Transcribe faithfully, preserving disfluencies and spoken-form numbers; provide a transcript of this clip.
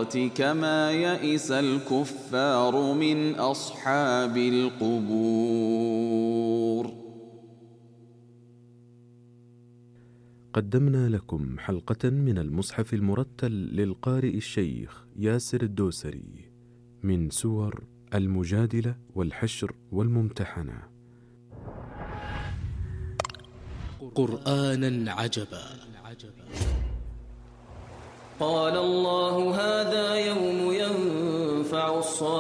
الآخرة كما يئس الكفار من أصحاب القبور. قدمنا لكم حلقة من المصحف المرتل للقارئ الشيخ ياسر الدوسري من سور المجادلة والحشر والممتحنة. قرآنا عجبا. قال الله: هذا يوم ينفع الصادقين